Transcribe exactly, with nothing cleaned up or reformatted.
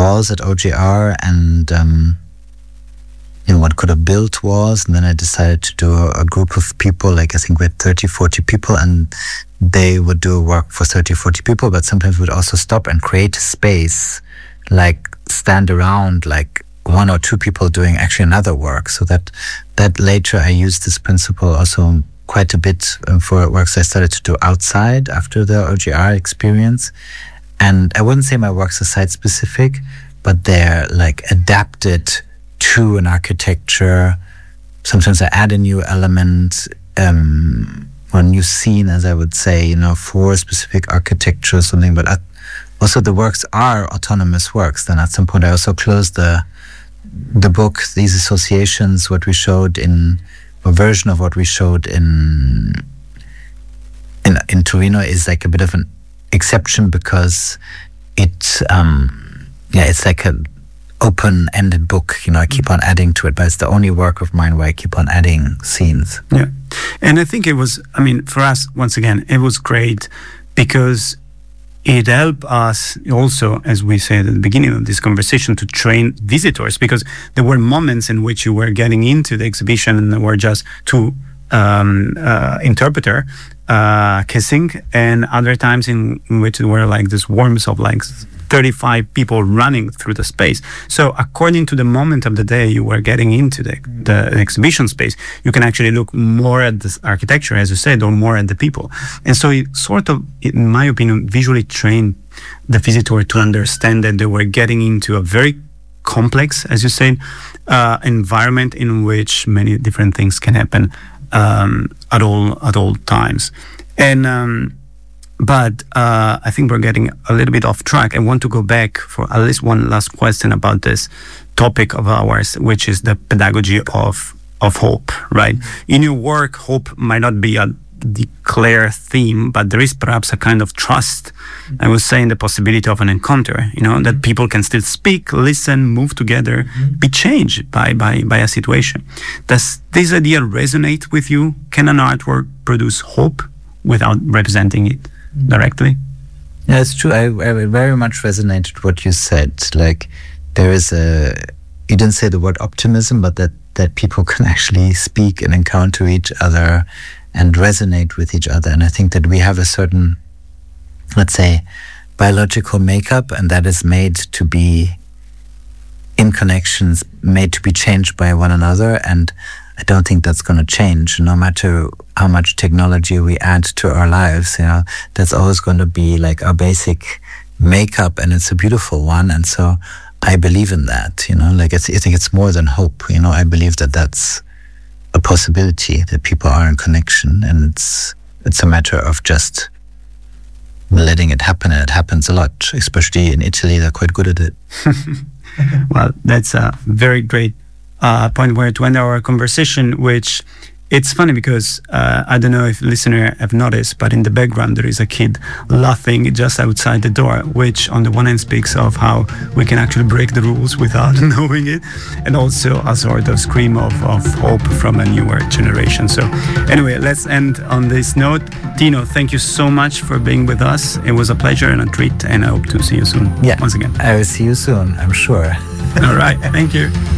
walls at O G R, and um, you know, what could have built walls. And then I decided to do a, a group of people, like I think we had thirty, forty people, and they would do work for thirty, forty people, but sometimes would also stop and create a space, like stand around, like one or two people doing actually another work. So that that later I used this principle also quite a bit um, for works I started to do outside after the O G R experience. And I wouldn't say my works are site specific, but they're like adapted to an architecture. Sometimes I add a new element, um, or a new scene, as I would say, you know, for a specific architecture or something. But at, also the works are autonomous works. Then at some point I also closed the the book, these associations, what we showed in, a version of what we showed in in, in Torino is like a bit of an exception, because it, um, yeah, it's like a open-ended book. You know, I keep on adding to it, but it's the only work of mine where I keep on adding scenes. Yeah, and I think it was, I mean, for us, once again, it was great because it helped us also, as we said at the beginning of this conversation, to train visitors, because there were moments in which you were getting into the exhibition and there were just two um, uh, interpreter uh, kissing, and other times in, in which there were like this swarms of like thirty-five people running through the space. So according to the moment of the day you were getting into the, the exhibition space, you can actually look more at the architecture, as you said, or more at the people. And so it sort of, in my opinion, visually trained the visitor to understand that they were getting into a very complex, as you said, uh, environment in which many different things can happen um, at all at all times. And um, But uh, I think we're getting a little bit off track. I want to go back for at least one last question about this topic of ours, which is the pedagogy of of hope, right? Mm-hmm. In your work, hope might not be a declared theme, but there is perhaps a kind of trust, mm-hmm. I would say, in the possibility of an encounter, you know, mm-hmm. that people can still speak, listen, move together, mm-hmm. be changed by, by, by a situation. Does this idea resonate with you? Can an artwork produce hope without representing it directly? Yeah, it's true. I, I very much resonated with what you said. Like, there is a, you didn't say the word optimism, but that, that people can actually speak and encounter each other and resonate with each other. And I think that we have a certain, let's say, biological makeup, and that is made to be in connections, made to be changed by one another. And I don't think that's going to change, no matter how much technology we add to our lives. You know, that's always going to be like our basic makeup, and it's a beautiful one. And so I believe in that. You know, like it's, I think it's more than hope. You know, I believe that that's a possibility, that people are in connection, and it's it's a matter of just letting it happen. And it happens a lot, especially in Italy. They're quite good at it. Well, that's a very great Uh, point where to end our conversation, which it's funny because uh, I don't know if listeners have noticed, but in the background there is a kid laughing just outside the door, which on the one hand speaks of how we can actually break the rules without knowing it, and also a sort of scream of, of hope from a newer generation. So anyway, let's end on this note. Tino, thank you so much for being with us. It was a pleasure and a treat, and I hope to see you soon. Yeah, once again. I will see you soon, I'm sure. All right, thank you.